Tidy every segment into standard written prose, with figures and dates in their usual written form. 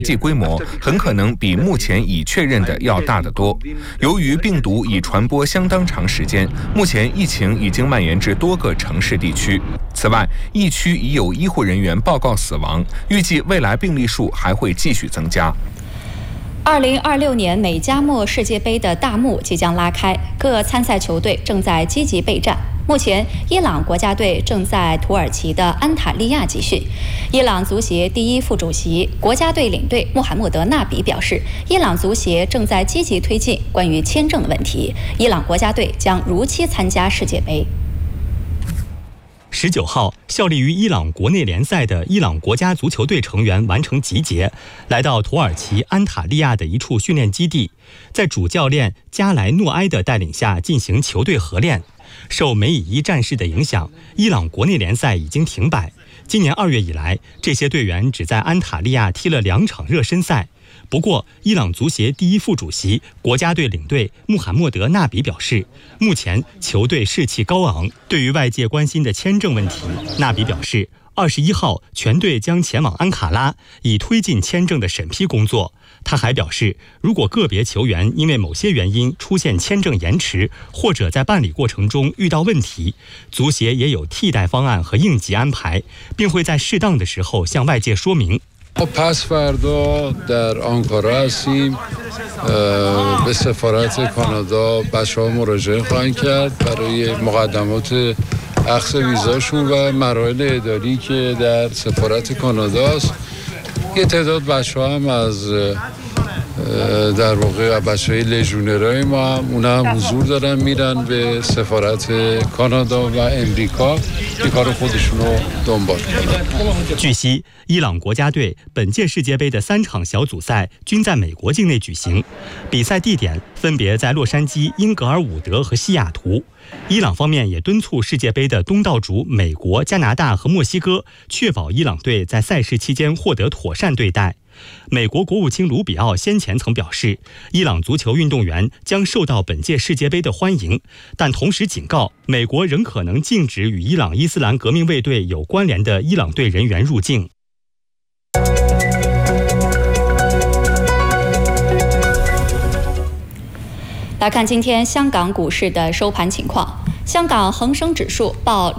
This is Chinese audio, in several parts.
际规模很可能比目前已确认的要大得多。由于病毒已传播相当长时间，目前疫情已经蔓延至多个城市地区。此外，疫区已有医护人员报告死亡，预计未来病例数还会继续增加。 2026年美加墨世界杯的大幕即将拉开，各参赛球队正在积极备战。目前，伊朗国家队正在土耳其的安塔利亚集训。伊朗足协第一副主席、国家队领队穆罕默德·纳比表示，伊朗足协正在积极推进关于签证的问题，伊朗国家队将如期参加世界杯。 19号，效力于伊朗国内联赛的伊朗国家足球队成员完成集结，来到土耳其安塔利亚的一处训练基地，在主教练加莱诺埃的带领下进行球队合练。受梅以伊战事的影响，伊朗国内联赛已经停摆。今年2月以来，这些队员只在安塔利亚踢了2场热身赛。不过，伊朗足协第一副主席、国家队领队穆罕默德·纳比表示，目前球队士气高昂。对于外界关心的签证问题，纳比表示，21号全队将前往安卡拉，以推进签证的审批工作。他还表示，如果个别球员因为某些原因出现签证延迟，或者在办理过程中遇到问题，足协也有替代方案和应急安排，并会在适当的时候向外界说明。 پس فردا در آنکارا هستیم به سفارت کانادا بچه‌ها مراجعه خواهند کرد برای مقدمات اخذ ویزاشون و مراحل اداری که در سفارت کاناداست. یه تعداد بچه‌ها هم از در واقع بچه‌های لژیونرهای ما هم اونا هم حضور دارن میرن به سفارت کانادا و امریکا این کار خودشون رو دنبال کنن。 据悉，伊朗国家队本届世界杯的3场小组赛均在美国境内举行，比赛地点分别在洛杉矶、英格尔伍德和西雅图。伊朗方面也敦促世界杯的东道主美国、加拿大和墨西哥确保伊朗队在赛事期间获得妥善对待。美国国务卿卢比奥先前曾表示，伊朗足球运动员将受到本届世界杯的欢迎，但同时警告，美国仍可能禁止与伊朗伊斯兰革命卫队有关联的伊朗队人员入境。 来看今天香港股市的收盘情况。香港恒生指数报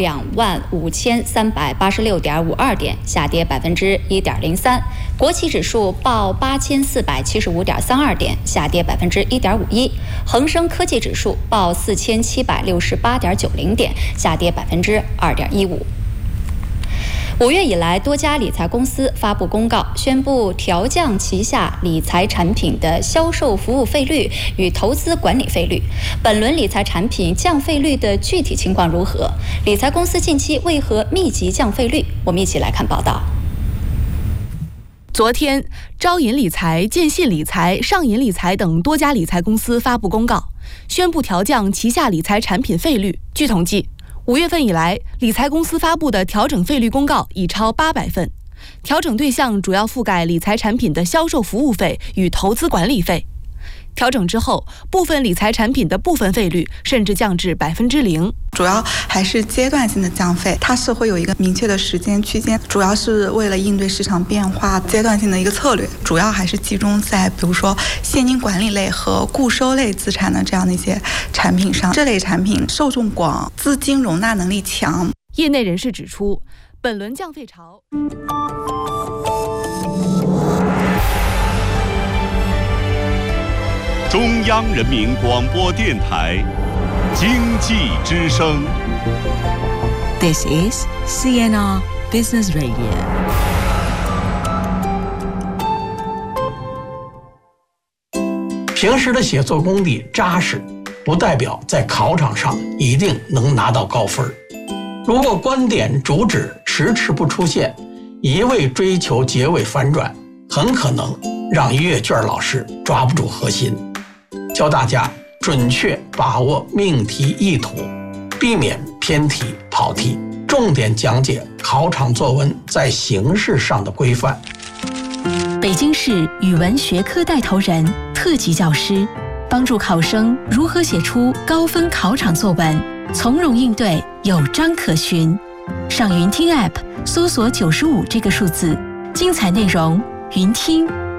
25,386.52点，下跌1.03%；国企指数报8,475.32点，下跌1.51%；恒生科技指数报4,768.90点，下跌2.15%。5月以来，多家理财公司发布公告，宣布调降旗下理财产品的销售服务费率与投资管理费率。本轮理财产品降费率的具体情况如何？理财公司近期为何密集降费率？我们一起来看报道。 昨天，招银理财、建信理财、上银理财等多家理财公司发布公告，宣布调降旗下理财产品费率。据统计，5月份以来，理财公司发布的调整费率公告已超800份，调整对象主要覆盖理财产品的销售服务费与投资管理费。调整之后，部分理财产品的部分费率甚至降至0%。 主要还是阶段性的降费，它是会有一个明确的时间区间，主要是为了应对市场变化，阶段性的一个策略，主要还是集中在比如说现金管理类和固收类资产的这样的一些产品上。这类产品受众广，资金容纳能力强。 业内人士指出，本轮降费潮。 中央人民广播电台经济之声。 This is CNR Business Radio。 平时的写作功底扎实，不代表在考场上一定能拿到高分。如果观点主旨迟迟不出现，一味追求结尾反转，很可能让阅卷老师抓不住核心。教大家准确把握命题意图，避免偏题跑题，重点讲解考场作文在形式上的规范。 北京市语文学科带头人、特级教师，帮助考生如何写出高分考场作文，从容应对，有章可循。上云听 App 搜索95这个数字，精彩内容云听